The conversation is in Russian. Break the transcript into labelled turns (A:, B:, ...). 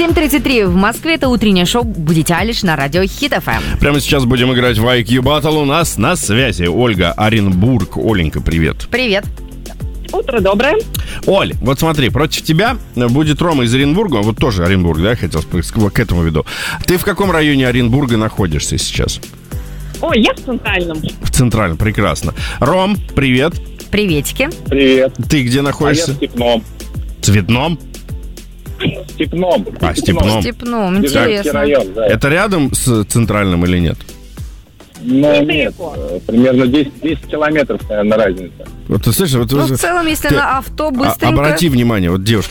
A: 7:33 в Москве. Это утреннее шоу «Будете Алиш» на радио Хит FM.
B: Прямо сейчас будем играть в IQ Battle. У нас на связи Ольга Оренбург. Оленька, привет.
A: Привет.
C: Утро доброе.
B: Оль, вот смотри, против тебя будет Рома из Оренбурга. Вот тоже Оренбург, да, хотел к этому веду. Ты в каком районе Оренбурга находишься сейчас?
C: Ой, я в Центральном.
B: В Центральном, прекрасно. Ром, привет.
A: Приветики.
D: Привет.
B: Ты где находишься?
D: А я в Степном.
B: Цветном?
D: Степном.
B: Степном.
A: Степном,
D: Державский
A: интересно.
D: район, да.
B: Это рядом с Центральным или нет?
D: Ну, нет, примерно 10 километров, наверное, разница.
B: Вот ты слышишь, вот
A: Ну, в целом, если
B: ты-
A: на авто быстренько...
B: Обрати внимание, вот девушка